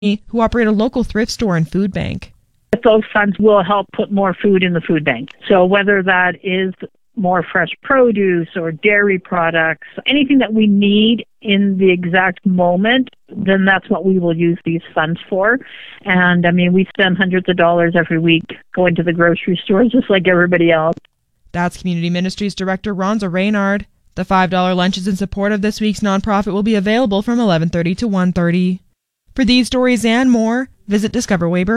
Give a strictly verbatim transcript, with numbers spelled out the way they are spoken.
who operate a local thrift store and food bank. Those funds will help put more food in the food bank. So whether that is more fresh produce or dairy products, anything that we need in the exact moment, then that's what we will use these funds for. And I mean, we spend hundreds of dollars every week going to the grocery store just like everybody else. That's Community Ministries Director Ronza Reynard. The five dollar lunches in support of this week's nonprofit will be available from eleven thirty to one thirty. For these stories and more, visit discover weber